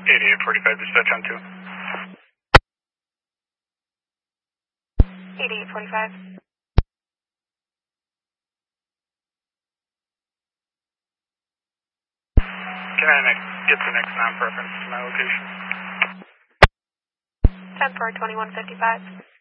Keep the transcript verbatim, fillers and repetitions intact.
eighty-eight forty-five, dispatch on two. eighty-eight forty-five. Can I next, get the next non-preference to my location? ten four twenty-one fifty-five.